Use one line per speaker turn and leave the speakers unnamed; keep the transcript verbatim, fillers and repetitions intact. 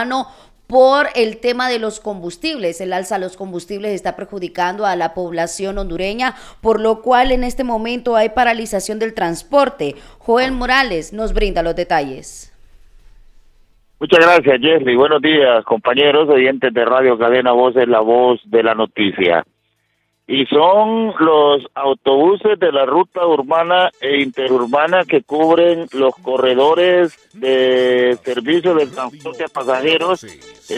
urbano por el tema de los combustibles. El alza de los combustibles está perjudicando a la población hondureña, por lo cual en este momento hay paralización del transporte. Joel Morales nos brinda los detalles.
Muchas gracias, Jesly. Buenos días, compañeros oyentes de Radio Cadena Voz, es la voz de la noticia. Y son los autobuses de la ruta urbana e interurbana que cubren los corredores de servicio de transporte a pasajeros